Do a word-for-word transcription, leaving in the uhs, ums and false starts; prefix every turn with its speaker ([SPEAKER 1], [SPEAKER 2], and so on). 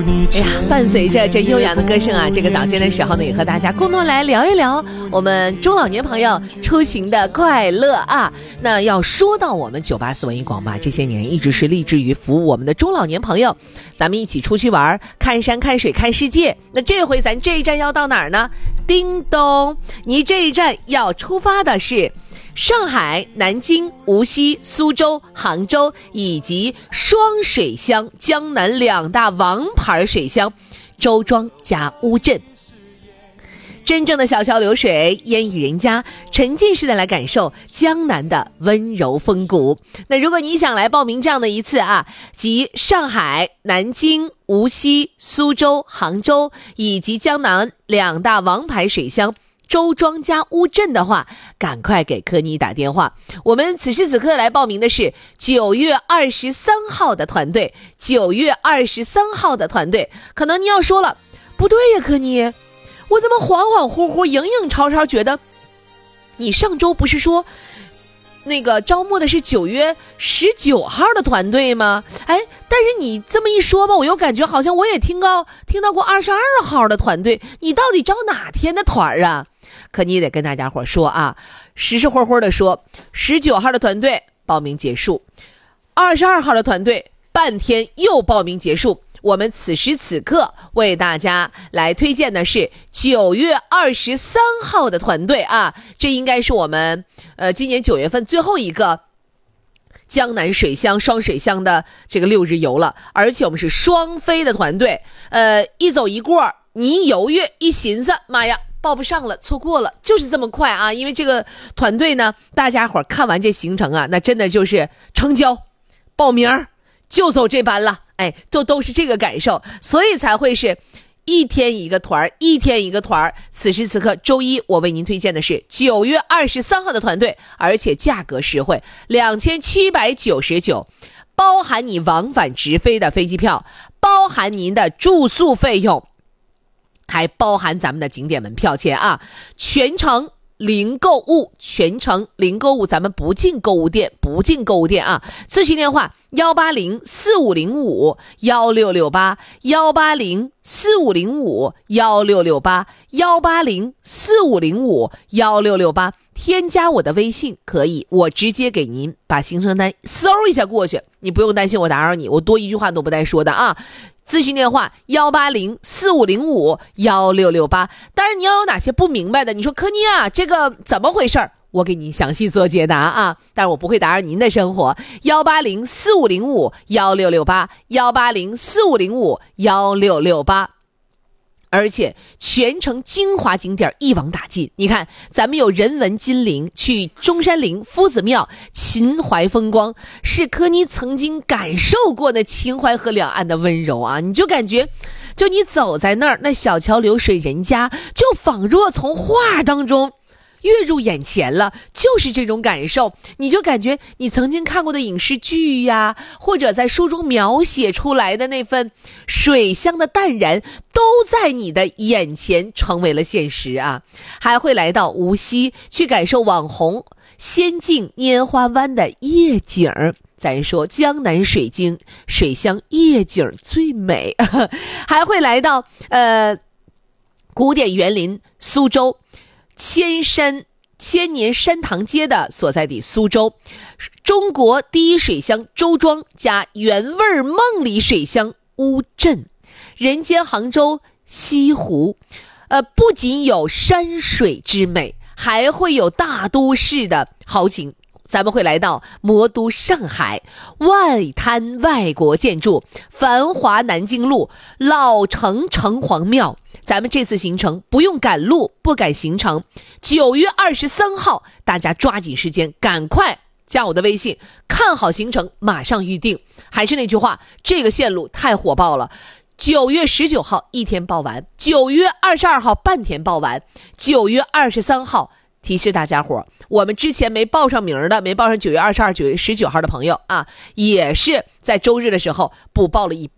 [SPEAKER 1] 哎呀，伴随着这悠扬的歌声啊，这个早间的时候呢，也和大家共同来聊一聊我们中老年朋友出行的快乐啊。那要说到我们九八四文艺广播这些年一直是立志于服务我们的中老年朋友，咱们一起出去玩，看山看水看世界。那这回咱这一站要到哪儿呢？叮咚，你这一站要出发的是上海、南京、无锡、苏州、杭州以及双水乡江南两大王牌水乡周庄加乌镇。真正的小桥流水，烟雨人家，沉浸式的来感受江南的温柔风骨。那如果你想来报名这样的一次啊，即上海、南京、无锡、苏州、杭州以及江南两大王牌水乡周庄加乌镇的话，赶快给柯妮打电话。我们此时此刻来报名的是九月二十三号的团队，九月二十三号的团队。可能你要说了，不对呀，柯妮，我怎么恍恍惚惚、影影绰绰觉得你上周不是说那个招募的是九月十九号的团队吗？哎，但是你这么一说吧，我又感觉好像我也听到听到过二十二号的团队，你到底招哪天的团啊？可你也得跟大家伙说啊，实实活活的说，十九号的团队报名结束，二十二号的团队半天又报名结束。我们此时此刻为大家来推荐的是九月二十三号的团队啊，这应该是我们呃今年九月份最后一个江南水乡双水乡的这个六日游了，而且我们是双飞的团队，呃一走一过，你一犹豫一寻思，妈呀，报不上了，错过了，就是这么快啊！因为这个团队呢，大家伙看完这行程啊，那真的就是成交报名就走这班了。哎，都都是这个感受，所以才会是一天一个团一天一个团此时此刻周一我为您推荐的是九月二十三号的团队，而且价格实惠，两千七百九十九，包含你往返直飞的飞机票，包含您的住宿费用，还包含咱们的景点门票钱啊，全程零购物，全程零购物，咱们不进购物店，不进购物店啊！咨询电话幺八零四五零五幺六六八，幺八零四五零五幺六六八，幺八零四五零五幺六六八。添加我的微信可以，我直接给您把行程单嗖一下过去，你不用担心我打扰你，我多一句话都不带说的啊！咨询电话幺八零四五零五幺六六八。当然你要有哪些不明白的，你说柯妮啊，这个怎么回事，我给您详细做解答啊，但是我不会打扰您的生活。幺八零四五零五幺六六八，幺八零四五零五幺六六八。而且全程精华景点一网打尽，你看咱们有人文金陵，去中山陵、夫子庙，秦淮风光是柯妮曾经感受过的秦淮河两岸的温柔啊，你就感觉就你走在那儿，那小桥流水人家就仿若从画当中跃入眼前了，就是这种感受。你就感觉你曾经看过的影视剧呀，或者在书中描写出来的那份水乡的淡然，都在你的眼前成为了现实啊！还会来到无锡去感受网红仙境拈花湾的夜景，咱说江南水晶水乡夜景最美。还会来到呃古典园林苏州千山千年山塘街的所在地苏州，中国第一水乡周庄加原味梦里水乡乌镇，人间杭州西湖，呃，不仅有山水之美，还会有大都市的豪情。咱们会来到魔都上海，外滩外国建筑，繁华南京路，老城城隍庙。咱们这次行程不用赶路，不赶行程，九月二十三号大家抓紧时间赶快加我的微信，看好行程马上预定。还是那句话，这个线路太火爆了，九月十九号一天报完，九月二十二号半天报完，九月二十三号提示大家伙，我们之前没报上名的，没报上九月二十二、九月十九号的朋友啊，也是在周日的时候补报了一